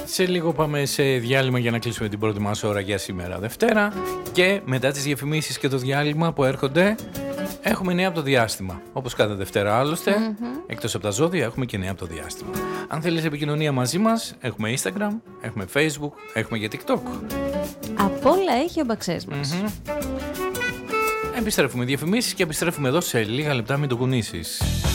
Σε λίγο πάμε σε διάλειμμα για να κλείσουμε την πρώτη μας ώρα για σήμερα Δευτέρα. Και μετά τις διαφημίσεις και το διάλειμμα που έρχονται, έχουμε νέα από το διάστημα. Όπως κάθε Δευτέρα άλλωστε, εκτός από τα ζώδια έχουμε και νέα από το διάστημα. Αν θέλεις επικοινωνία μαζί μας, έχουμε Instagram, έχουμε Facebook, έχουμε και TikTok. Απ' όλα έχει ο μπαξές μας. Επιστρέφουμε διαφημίσεις και επιστρέφουμε εδώ σε λίγα λεπτά, μην το κουνήσεις.